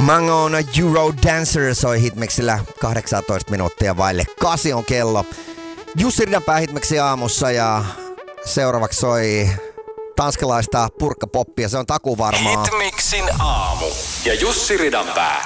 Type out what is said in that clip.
Mangon Eurodancer soi Hitmixillä 18 minuuttia vaille 8 on kello. Jussi Ridanpää Hitmixi aamussa ja seuraavaksi soi tanskalaista purkkapoppia, se on takuvarmaa. Hitmixin aamu ja Jussi Ridanpää.